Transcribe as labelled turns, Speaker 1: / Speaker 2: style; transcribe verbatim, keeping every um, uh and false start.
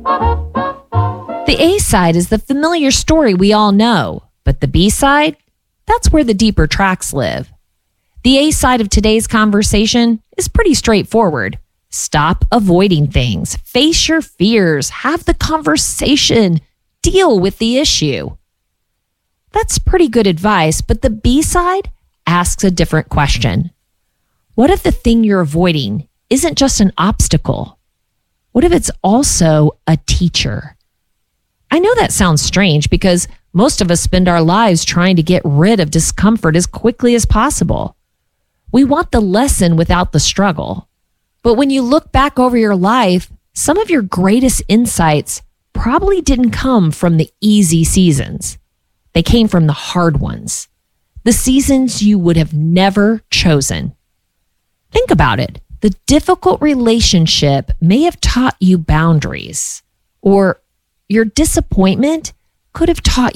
Speaker 1: The A side is the familiar story we all know, but the B side, that's where the deeper tracks live. The A side of today's conversation is pretty straightforward. Stop avoiding things. Face your fears. Have the conversation. Deal with the issue. That's pretty good advice, but the B side asks a different question. What if the thing you're avoiding isn't just an obstacle? What if it's also a teacher? I know that sounds strange because most of us spend our lives trying to get rid of discomfort as quickly as possible. We want the lesson without the struggle. But when you look back over your life, some of your greatest insights probably didn't come from the easy seasons. They came from the hard ones, the seasons you would have never chosen. Think about it. The difficult relationship may have taught you boundaries, or your disappointment could have taught